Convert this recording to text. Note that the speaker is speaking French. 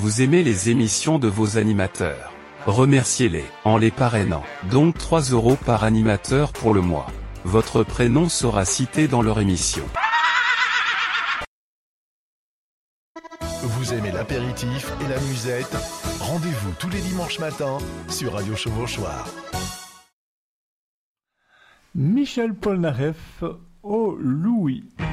Vous aimez les émissions de vos animateurs. Remerciez-les en les parrainant. Donc 3 € par animateur pour le mois. Votre prénom sera cité dans leur émission. Vous aimez l'apéritif et la musette? Rendez-vous tous les dimanches matins sur Radio Chevauchoir. Michel Polnareff au Louis.